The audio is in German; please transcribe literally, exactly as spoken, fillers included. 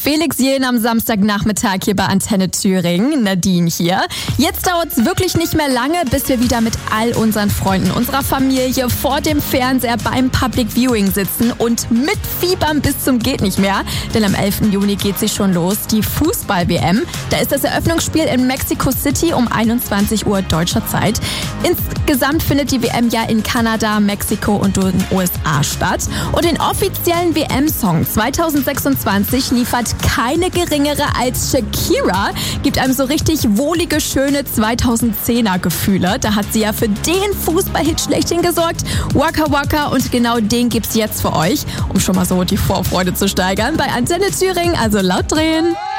Felix Jähn am Samstagnachmittag hier bei Antenne Thüringen. Nadine hier. Jetzt dauert es wirklich nicht mehr lange, bis wir wieder mit all unseren Freunden, unserer Familie vor dem Fernseher beim Public Viewing sitzen und mitfiebern bis zum geht nicht mehr. Denn am elften Juni geht sie schon los, die Fußball-W M. Da ist das Eröffnungsspiel in Mexico City um einundzwanzig Uhr deutscher Zeit. Insgesamt findet die W M ja in Kanada, Mexiko und den U S A statt. Und den offiziellen W M-Song zwanzig sechsundzwanzig liefert keine geringere als Shakira, gibt einem so richtig wohlige, schöne zweitausendzehner Gefühle. Da hat sie ja für den Fußballhit schlechthin gesorgt, Waka Waka, und genau den gibt's jetzt für euch, um schon mal so die Vorfreude zu steigern bei Antenne Thüringen, also laut drehen.